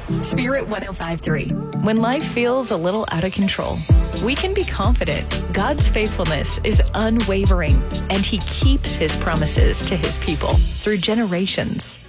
Spirit 105.3. When life feels a little out of control, we can be confident God's faithfulness is unwavering and He keeps His promises to His people through generations.